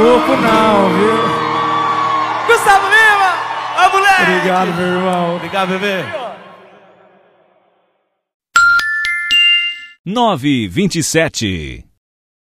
Corpo não, viu? Gustavo Lima! Ó, moleque! Obrigado, meu irmão. Obrigado, bebê. 9h27.